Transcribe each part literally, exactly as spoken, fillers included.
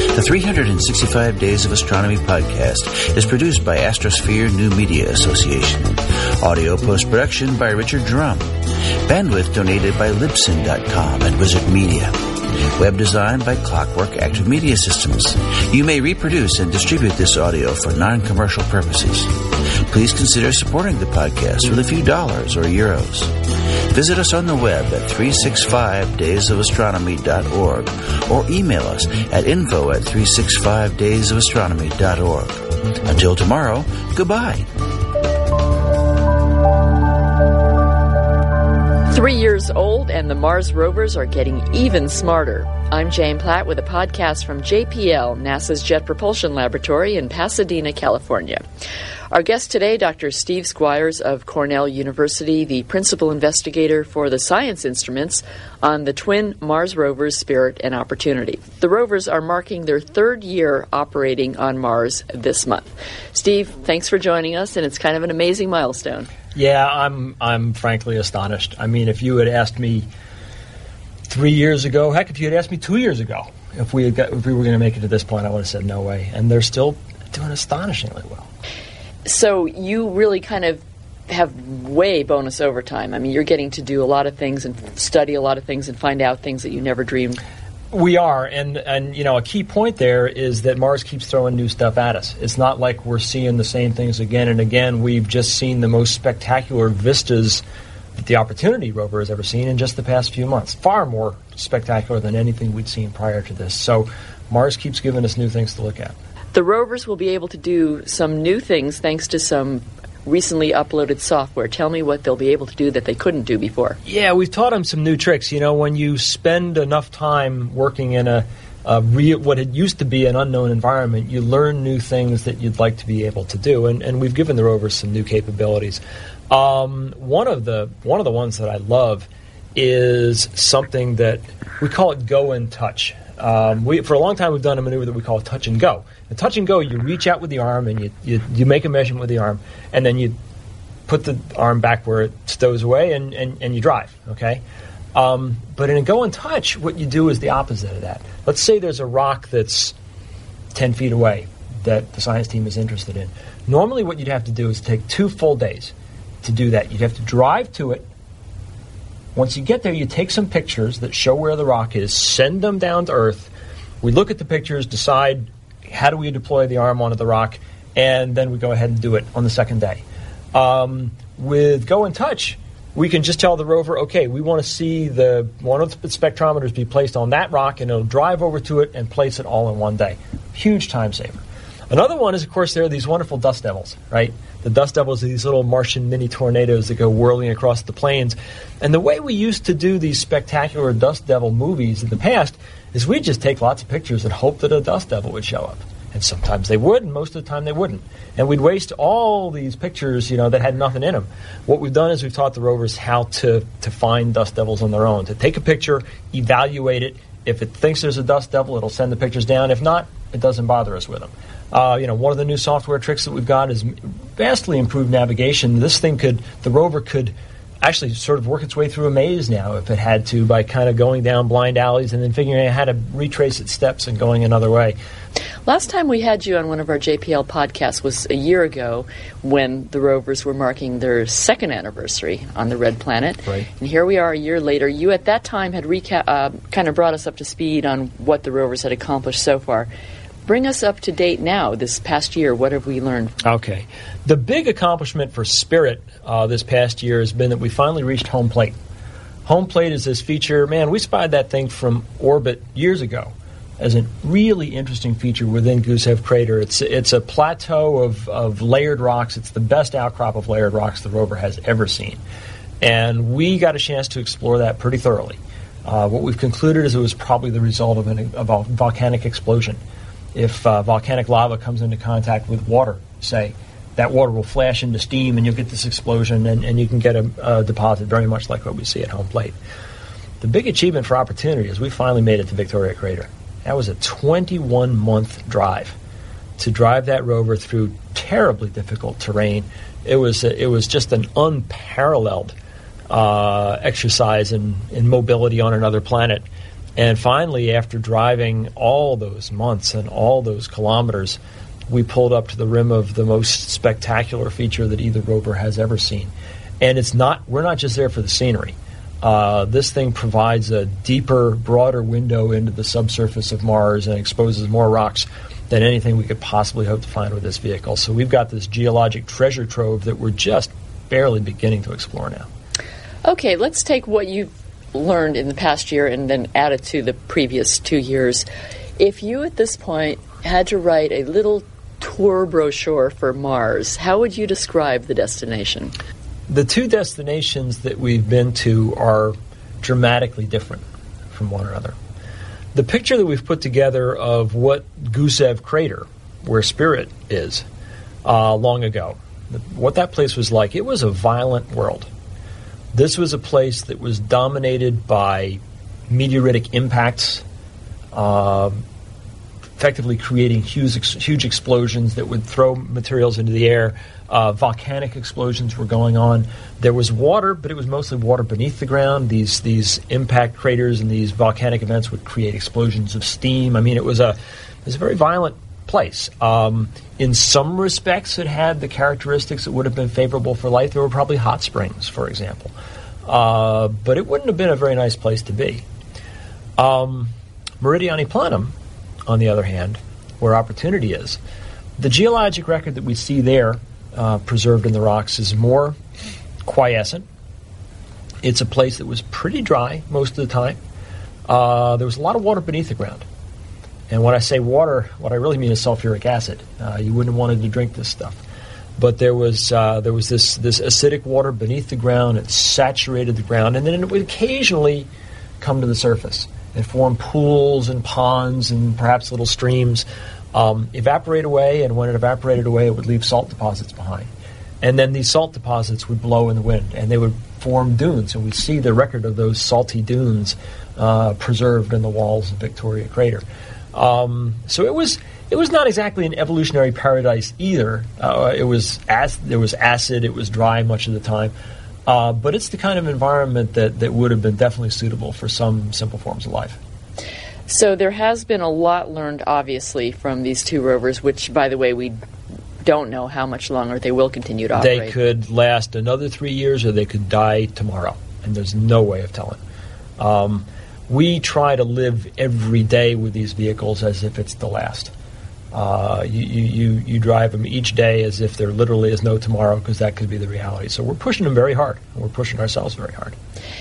The three hundred sixty-five Days of Astronomy podcast is produced by Astrosphere New Media Association. Audio post-production by Richard Drum. Bandwidth donated by Libsyn dot com and Wizard Media. Web design by Clockwork Active Media Systems. You may reproduce and distribute this audio for non-commercial purposes. Please consider supporting the podcast with a few dollars or euros. Visit us on the web at three sixty-five days of astronomy dot org or email us at info at three sixty-five days of astronomy dot org. Until tomorrow, goodbye. Three years old and the Mars rovers are getting even smarter. I'm Jane Platt with a podcast from J P L, NASA's Jet Propulsion Laboratory in Pasadena, California. Our guest today, Doctor Steve Squires of Cornell University, the principal investigator for the science instruments on the twin Mars rovers Spirit and Opportunity. The rovers are marking their third year operating on Mars this month. Steve, thanks for joining us, and it's kind of an amazing milestone. Yeah, I'm I'm frankly astonished. I mean, if you had asked me three years ago, heck, if you had asked me two years ago, if we had got, if we were going to make it to this point, I would have said no way. And they're still doing astonishingly well. So you really kind of have way bonus overtime. I mean, you're getting to do a lot of things and study a lot of things and find out things that you never dreamed. We are, and, and you know, a key point there is that Mars keeps throwing new stuff at us. It's not like we're seeing the same things again and again. We've just seen the most spectacular vistas that the Opportunity rover has ever seen in just the past few months. Far more spectacular than anything we'd seen prior to this. So Mars keeps giving us new things to look at. The rovers will be able to do some new things thanks to some recently uploaded software. Tell me what they'll be able to do that they couldn't do before. Yeah, we've taught them some new tricks. You know, when you spend enough time working in a, a real, what had used to be an unknown environment, you learn new things that you'd like to be able to do, and, and we've given the rovers some new capabilities. Um, one of the one of the ones that I love is something that we call it Go and Touch. Um, we, for a long time, we've done a maneuver that we call touch and go. The touch and go, you reach out with the arm and you, you, you make a measurement with the arm, and then you put the arm back where it stows away and, and, and you drive, okay? Um, but in a go and touch, what you do is the opposite of that. Let's say there's a rock that's ten feet away that the science team is interested in. Normally what you'd have to do is take two full days to do that. You'd have to drive to it. Once you get there, you take some pictures that show where the rock is, send them down to Earth. We look at the pictures, decide how do we deploy the arm onto the rock, and then we go ahead and do it on the second day. Um, with Go and Touch, we can just tell the rover, okay, we want to see the one of the spectrometers be placed on that rock, and it'll drive over to it and place it all in one day. Huge time saver. Another one is, of course, there are these wonderful dust devils, right? The dust devils are these little Martian mini tornadoes that go whirling across the plains. And the way we used to do these spectacular dust devil movies in the past is we'd just take lots of pictures and hope that a dust devil would show up. And sometimes they would, and most of the time they wouldn't. And we'd waste all these pictures, you know, that had nothing in them. What we've done is we've taught the rovers how to, to find dust devils on their own, to take a picture, evaluate it. If it thinks there's a dust devil, it'll send the pictures down. If not, it doesn't bother us with them. Uh, you know, one of the new software tricks that we've got is vastly improved navigation. This thing could, the rover could actually sort of work its way through a maze now if it had to, by kind of going down blind alleys and then figuring out how to retrace its steps and going another way. Last time we had you on one of our J P L podcasts was a year ago when the rovers were marking their second anniversary on the Red Planet. Right. And here we are a year later. You at that time had reca- uh, kind of brought us up to speed on what the rovers had accomplished so far. Bring us up to date now, this past year. What have we learned? Okay. The big accomplishment for Spirit uh, this past year has been that we finally reached home plate. Home plate is this feature, man, we spied that thing from orbit years ago as a really interesting feature within Gusev Crater. It's it's a plateau of, of layered rocks. It's the best outcrop of layered rocks the rover has ever seen. And we got a chance to explore that pretty thoroughly. Uh, what we've concluded is it was probably the result of, an, of a volcanic explosion. If uh, volcanic lava comes into contact with water, say, that water will flash into steam and you'll get this explosion, and, and you can get a, a deposit very much like what we see at home plate. The big achievement for Opportunity is we finally made it to Victoria Crater. That was a twenty-one month drive to drive that rover through terribly difficult terrain. It was a, it was just an unparalleled uh, exercise in, in mobility on another planet. And finally, after driving all those months and all those kilometers, we pulled up to the rim of the most spectacular feature that either rover has ever seen. And it's not we're not just there for the scenery. Uh, this thing provides a deeper, broader window into the subsurface of Mars and exposes more rocks than anything we could possibly hope to find with this vehicle. So we've got this geologic treasure trove that we're just barely beginning to explore now. Okay, let's take what you've learned in the past year and then add it to the previous two years. If you at this point had to write a little tour brochure for Mars, how would you describe the destination? The two destinations that we've been to are dramatically different from one another. The picture that we've put together of what Gusev Crater, where Spirit is, uh, long ago, what that place was like, it was a violent world. This was a place that was dominated by meteoritic impacts, uh, effectively creating huge, huge explosions that would throw materials into the air. Uh, volcanic explosions were going on. There was water, but it was mostly water beneath the ground. These these impact craters and these volcanic events would create explosions of steam. I mean, it was a it was a very violent place. Um, in some respects, it had the characteristics that would have been favorable for life. There were probably hot springs, for example. Uh, but it wouldn't have been a very nice place to be. Um, Meridiani Planum, on the other hand, where opportunity is, the geologic record that we see there, uh, preserved in the rocks, is more quiescent. It's a place that was pretty dry most of the time. Uh, there was a lot of water beneath the ground. And when I say water, what I really mean is sulfuric acid. Uh, you wouldn't have wanted to drink this stuff. But there was uh, there was this, this acidic water beneath the ground. It saturated the ground, and then it would occasionally come to the surface and form pools and ponds and perhaps little streams, um, evaporate away, and when it evaporated away, it would leave salt deposits behind. And then these salt deposits would blow in the wind, and they would form dunes, and we see the record of those salty dunes uh, preserved in the walls of Victoria Crater. Um, so it was it was not exactly an evolutionary paradise either. Uh, it was ac- there was acid, it was dry much of the time. Uh, but it's the kind of environment that, that would have been definitely suitable for some simple forms of life. So there has been a lot learned, obviously, from these two rovers, which, by the way, we don't know how much longer they will continue to operate. They could last another three years or they could die tomorrow, and there's no way of telling. Um, we try to live every day with these vehicles as if it's the last. Uh, you, you, you drive them each day as if there literally is no tomorrow, because that could be the reality. So we're pushing them very hard. And we're pushing ourselves very hard.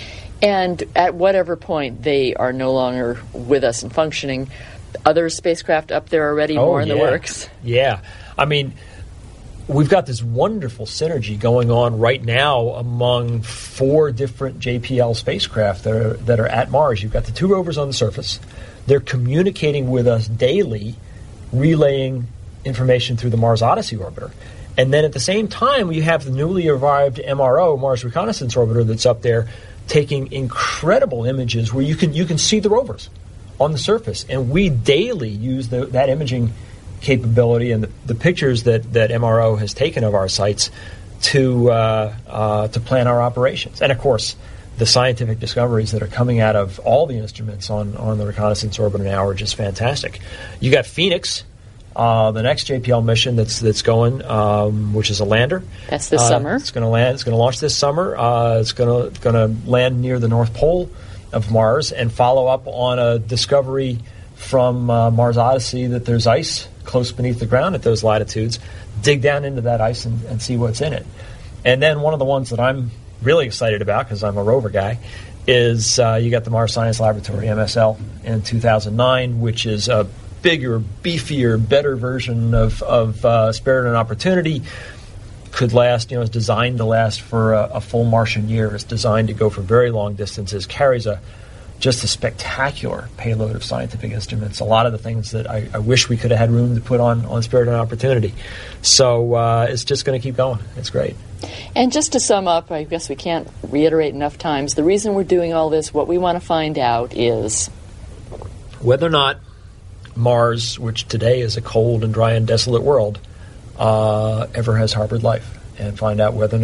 And at whatever point they are no longer with us and functioning, other spacecraft up there already, oh, more in yeah. the works? Yeah. I mean, we've got this wonderful synergy going on right now among four different J P L spacecraft that are, that are at Mars. You've got the two rovers on the surface. They're communicating with us daily, relaying information through the Mars Odyssey orbiter. And then at the same time, you have the newly arrived M R O, Mars Reconnaissance Orbiter, that's up there taking incredible images where you can you can see the rovers on the surface. And we daily use the, that imaging capability and the, the pictures that, that M R O has taken of our sites to uh, uh, to plan our operations. And of course, the scientific discoveries that are coming out of all the instruments on, on the Reconnaissance Orbiter now are just fantastic. You got Phoenix, uh, the next J P L mission that's that's going, um, which is a lander. That's this uh, summer. It's going to land. It's going to launch this summer. Uh, it's going to going to land near the North Pole of Mars and follow up on a discovery from uh, Mars Odyssey that there's ice close beneath the ground at those latitudes. Dig down into that ice and, and see what's in it. And then one of the ones that I'm really excited about, because I'm a rover guy, is uh, you got the Mars Science Laboratory, M S L, in two thousand nine, which is a bigger, beefier, better version of, of uh, Spirit and Opportunity. Could last, you know, is designed to last for a, a full Martian year. It's designed to go for very long distances. Carries a just a spectacular payload of scientific instruments. A lot of the things that I, I wish we could have had room to put on, on Spirit and Opportunity. So uh, it's just going to keep going. It's great. And just to sum up, I guess we can't reiterate enough times, the reason we're doing all this, what we want to find out is whether or not Mars, which today is a cold and dry and desolate world, uh, ever has harbored life, and find out whether or not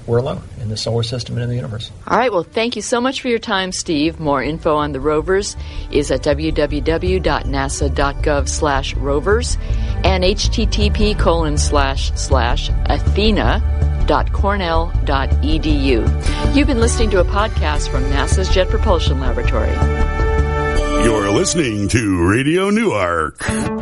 we're alone in the solar system and in the universe. All right. Well, thank you so much for your time, Steve. More info on the rovers is at www.nasa.gov slash rovers and http colon slash slash athena.cornell.edu. You've been listening to a podcast from NASA's Jet Propulsion Laboratory. You're listening to Radio Newark.